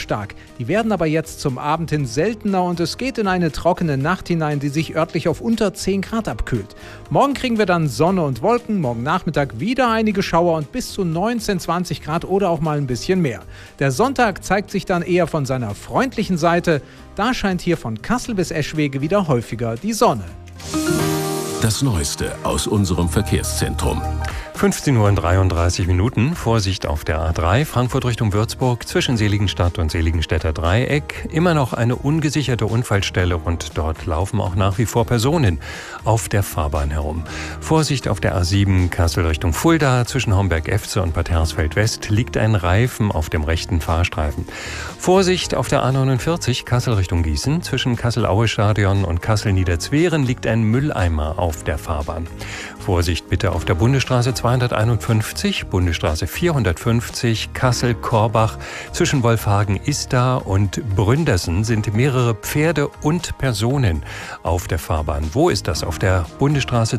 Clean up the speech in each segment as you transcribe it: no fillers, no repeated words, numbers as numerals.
stark. Die werden aber jetzt zum Abend hin seltener und es geht in eine trockene Nacht hinein, die sich örtlich auf unter 10 Grad abkühlt. Morgen kriegen wir dann Sonne und Wolken, morgen Nachmittag wieder einige Schauer und bis zu 19, 20 Grad oder auch mal ein bisschen mehr. Der Sonntag zeigt sich dann eher von seiner freundlichen Seite. Da scheint hier von Kassel bis Eschwege wieder häufiger die Sonne. Das Neueste aus unserem Verkehrszentrum. 15:33 Uhr. Vorsicht auf der A3, Frankfurt Richtung Würzburg, zwischen Seligenstadt und Seligenstädter Dreieck. Immer noch eine ungesicherte Unfallstelle und dort laufen auch nach wie vor Personen auf der Fahrbahn herum. Vorsicht auf der A7, Kassel Richtung Fulda, zwischen Homberg-Efze und Bad Hersfeld West liegt ein Reifen auf dem rechten Fahrstreifen. Vorsicht auf der A49, Kassel Richtung Gießen, zwischen Kassel-Aue-Stadion und Kassel-Niederzweren liegt ein Mülleimer auf der Fahrbahn. Vorsicht bitte auf der Bundesstraße 251, Bundesstraße 450, Kassel-Korbach. Zwischen Wolfhagen-Istar und Bründersen sind mehrere Pferde und Personen auf der Fahrbahn. Wo ist das? Auf der Bundesstraße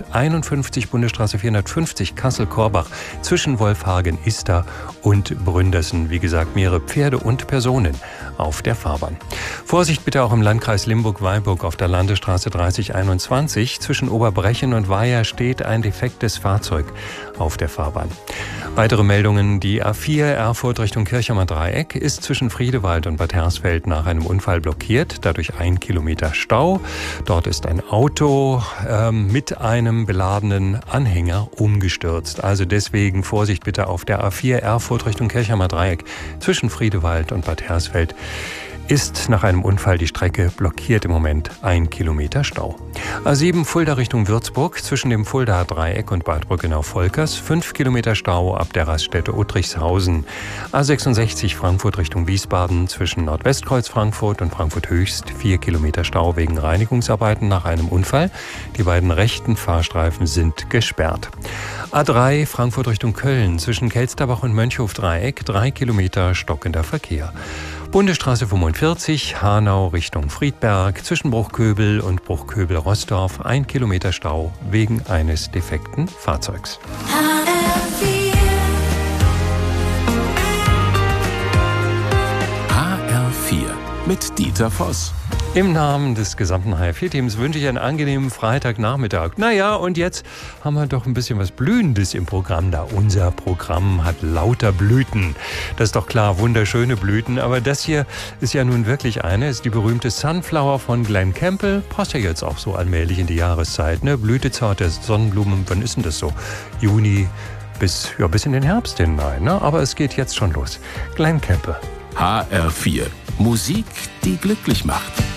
251, Bundesstraße 450, Kassel-Korbach. Zwischen Wolfhagen-Istar und Bründersen. Wie gesagt, mehrere Pferde und Personen auf der Fahrbahn. Vorsicht bitte auch im Landkreis Limburg-Weilburg auf der Landesstraße 3021. Zwischen Oberbrechen und Weiher steht ein defektes Fahrzeug auf der Fahrbahn. Weitere Meldungen: Die A4 Erfurt Richtung Kirchheimer Dreieck ist zwischen Friedewald und Bad Hersfeld nach einem Unfall blockiert, dadurch 1 Kilometer Stau. Dort ist ein Auto mit einem beladenen Anhänger umgestürzt. Also deswegen Vorsicht bitte auf der A4 Erfurt Richtung Kirchheimer Dreieck zwischen Friedewald und Bad Hersfeld. Ist nach einem Unfall die Strecke blockiert, im Moment 1 Kilometer Stau. A7 Fulda Richtung Würzburg, zwischen dem Fuldaer Dreieck und Bad Brückenau-Volkers, 5 Kilometer Stau ab der Raststätte Uttrichshausen. A66 Frankfurt Richtung Wiesbaden, zwischen Nordwestkreuz Frankfurt und Frankfurt Höchst, 4 Kilometer Stau wegen Reinigungsarbeiten nach einem Unfall. Die beiden rechten Fahrstreifen sind gesperrt. A3 Frankfurt Richtung Köln, zwischen Kelsterbach und Mönchhof-Dreieck, 3 Kilometer stockender Verkehr. Bundesstraße 45, Hanau Richtung Friedberg, zwischen Bruchköbel und Bruchköbel-Rossdorf, 1 Kilometer Stau wegen eines defekten Fahrzeugs. HR4 mit Dieter Voss. Im Namen des gesamten HR4-Teams wünsche ich einen angenehmen Freitagnachmittag. Naja, und jetzt haben wir doch ein bisschen was Blühendes im Programm da. Unser Programm hat lauter Blüten. Das ist doch klar, wunderschöne Blüten. Aber das hier ist ja nun wirklich eine, ist die berühmte Sunflower von Glen Campbell. Passt ja jetzt auch so allmählich in die Jahreszeit, ne? Blütezeit der Sonnenblumen, wann ist denn das so? Juni bis in den Herbst hinein, ne? Aber es geht jetzt schon los. Glen Campbell. HR4. Musik, die glücklich macht.